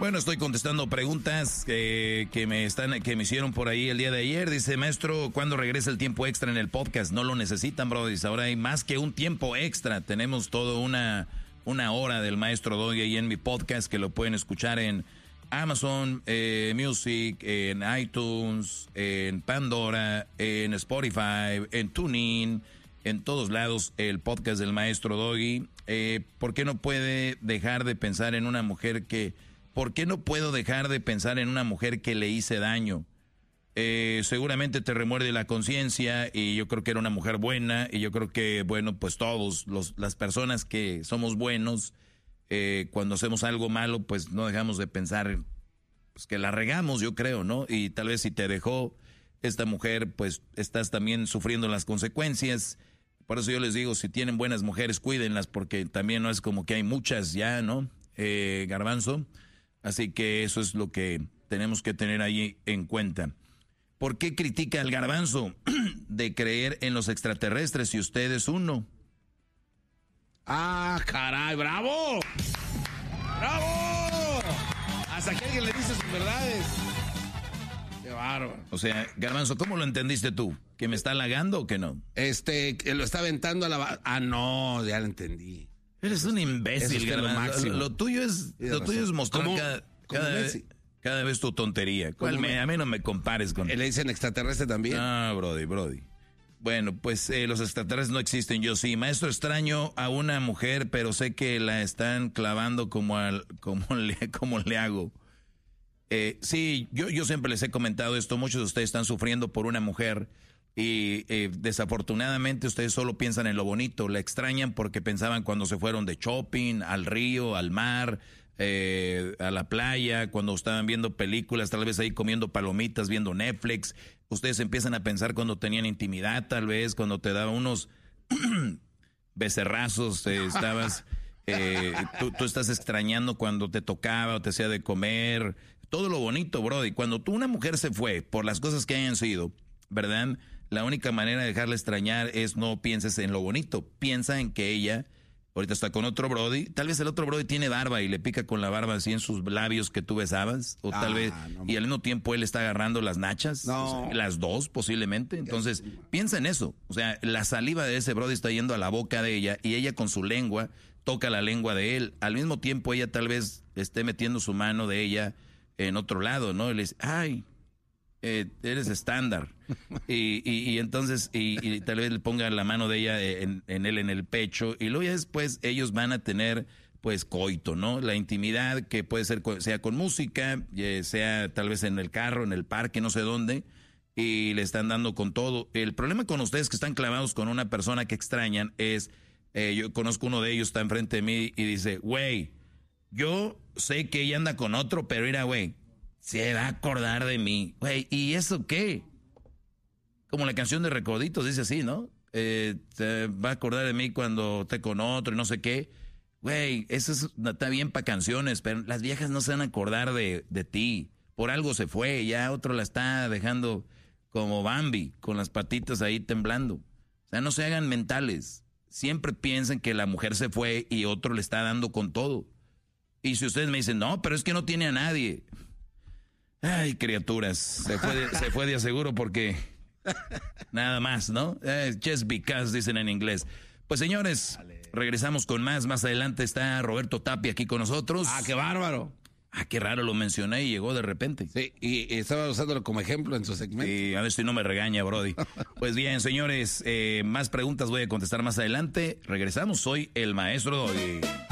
Bueno, estoy contestando preguntas que me hicieron por ahí el día de ayer. Dice, maestro, ¿cuándo regresa el tiempo extra en el podcast? No lo necesitan, bro. Dice, ahora hay más que un tiempo extra. Tenemos toda una hora del maestro Doggy ahí en mi podcast que lo pueden escuchar en Amazon Music, en iTunes, en Pandora, en Spotify, en TuneIn, en todos lados el podcast del maestro Doggy. ¿Por qué no puede dejar de pensar en una mujer que... ¿Por qué no puedo dejar de pensar en una mujer que le hice daño? Seguramente te remuerde la conciencia y yo creo que era una mujer buena y yo creo que, bueno, pues todos las personas que somos buenos, cuando hacemos algo malo, pues no dejamos de pensar pues, que la regamos, yo creo, ¿no? Y tal vez si te dejó esta mujer, pues estás también sufriendo las consecuencias. Por eso yo les digo, si tienen buenas mujeres, cuídenlas, porque también no es como que hay muchas ya, ¿no? Garbanzo. Así que eso es lo que tenemos que tener ahí en cuenta. ¿Por qué critica al Garbanzo de creer en los extraterrestres si usted es uno? ¡Ah, caray! ¡Bravo! ¡Bravo! Hasta que alguien le dice sus verdades. ¡Qué bárbaro! O sea, Garbanzo, ¿cómo lo entendiste tú? ¿Que me está halagando o que no? Que lo está aventando a la... no, ya lo entendí. Eres un imbécil, Garbanzo. Lo tuyo es mostrar cada vez tu tontería. A mí no me compares con... ¿Le dicen extraterrestre también? Ah, Brody. Bueno, pues los extraterrestres no existen, yo sí. Maestro, extraño a una mujer, pero sé que la están clavando como le hago. Sí, yo siempre les he comentado esto. Muchos de ustedes están sufriendo por una mujer y desafortunadamente ustedes solo piensan en lo bonito. La extrañan porque pensaban cuando se fueron de shopping, al río, al mar, a la playa, cuando estaban viendo películas, tal vez ahí comiendo palomitas, viendo Netflix. Ustedes empiezan a pensar cuando tenían intimidad, tal vez, cuando te daban unos becerrazos, estabas... tú estás extrañando cuando te tocaba o te hacía de comer, todo lo bonito, brody. Cuando una mujer se fue por las cosas que hayan sido, ¿verdad? La única manera de dejarla extrañar es no pienses en lo bonito, piensa en que ella ahorita está con otro brody, tal vez el otro brody tiene barba y le pica con la barba así en sus labios que tú besabas, o tal vez, y al mismo tiempo él está agarrando las nachas, o sea, las dos posiblemente, entonces piensa en eso, o sea, la saliva de ese brody está yendo a la boca de ella y ella con su lengua toca la lengua de él, al mismo tiempo ella tal vez esté metiendo su mano de ella en otro lado, ¿no? Y le dice, ay, eres estándar. Y entonces, y tal vez le ponga la mano de ella en él en el pecho, y luego ya después ellos van a tener, pues, coito, ¿no? La intimidad que puede ser, sea con música, sea tal vez en el carro, en el parque, no sé dónde, y le están dando con todo. El problema con ustedes que están clavados con una persona que extrañan es, yo conozco uno de ellos, está enfrente de mí y dice, güey, yo sé que ella anda con otro, pero mira, güey, se va a acordar de mí. Güey, ¿y eso qué? Como la canción de Recorditos dice así, ¿no? Se va a acordar de mí cuando esté con otro y no sé qué. Güey, eso está bien para canciones, pero las viejas no se van a acordar de ti. Por algo se fue, ya otro la está dejando como Bambi, con las patitas ahí temblando. O sea, no se hagan mentales. Siempre piensen que la mujer se fue y otro le está dando con todo. Y si ustedes me dicen, no, pero es que no tiene a nadie. Ay, criaturas, se fue de aseguro porque nada más, ¿no? Just because, dicen en inglés. Pues señores, regresamos con más. Más adelante está Roberto Tapia aquí con nosotros. ¡Ah, qué bárbaro! Ah, qué raro, lo mencioné y llegó de repente. Sí, y estaba usándolo como ejemplo en su segmento. Sí, a ver si no me regaña, Brody. Pues bien, señores, más preguntas voy a contestar más adelante. Regresamos, soy el maestro Doggy.